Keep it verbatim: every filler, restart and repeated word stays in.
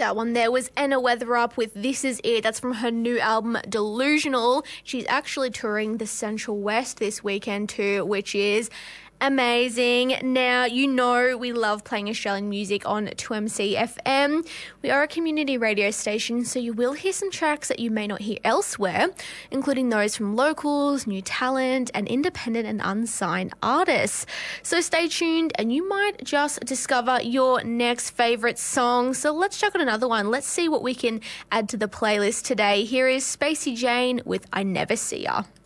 That one there was Anna Weatherup with This Is It. That's from her new album, Delusional. She's actually touring the Central West this weekend too, which is amazing. Now, you know we love playing Australian music on two M C F M. We are a community radio station, so you will hear some tracks that you may not hear elsewhere, including those from locals, new talent, and independent and unsigned artists. So stay tuned and you might just discover your next favourite song. So let's check out another one. Let's see what we can add to the playlist today. Here is Spacey Jane with I Never See Ya.